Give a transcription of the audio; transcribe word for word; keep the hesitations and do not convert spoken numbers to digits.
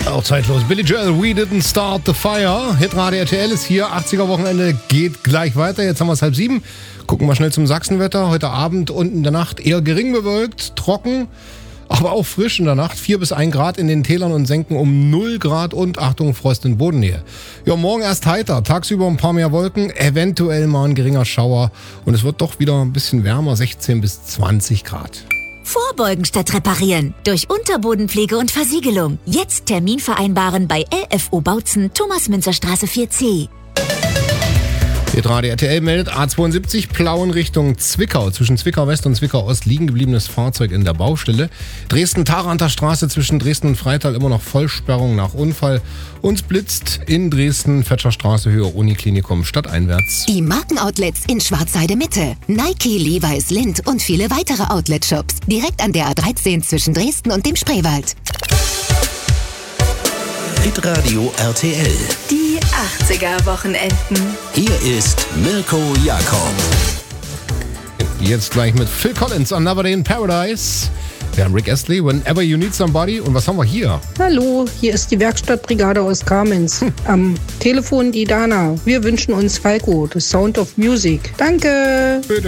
Auch zeitlos. Billy Joel, We Didn't Start the Fire. Hitradio R T L ist hier. achtziger-Wochenende geht gleich weiter. Jetzt haben wir es halb sieben. Gucken wir schnell zum Sachsenwetter. Heute Abend und in der Nacht eher gering bewölkt, trocken, aber auch frisch in der Nacht. vier bis ein Grad in den Tälern und Senken um null Grad und, Achtung, Frost in Bodennähe. Ja, morgen erst heiter. Tagsüber ein paar mehr Wolken, eventuell mal ein geringer Schauer. Und es wird doch wieder ein bisschen wärmer, sechzehn bis zwanzig Grad. Vorbeugen statt reparieren. Durch Unterbodenpflege und Versiegelung. Jetzt Termin vereinbaren bei L F O Bautzen, Thomas-Münzer-Straße vier C. Hitradio R T L meldet A zweiundsiebzig, Plauen Richtung Zwickau. Zwischen Zwickau West und Zwickau Ost liegen gebliebenes Fahrzeug in der Baustelle. Dresden-Taranter Straße zwischen Dresden und Freital immer noch Vollsperrung nach Unfall. Uns blitzt in Dresden, Fetscher Straße, Höhe Uniklinikum stadteinwärts. Die Markenoutlets in Schwarzheide Mitte. Nike, Levi's, Lindt und viele weitere Outlet-Shops. Direkt an der A dreizehn zwischen Dresden und dem Spreewald. Hitradio R T L. Die achtziger-Wochenenden. Hier ist Mirko Jakob. Jetzt gleich mit Phil Collins, Another Day in Paradise. Wir haben Rick Astley, Whenever You Need Somebody. Und was haben wir hier? Hallo, hier ist die Werkstattbrigade aus Kamenz. Hm. Am Telefon die Dana. Wir wünschen uns Falco, The Sound of Music. Danke. Bitte.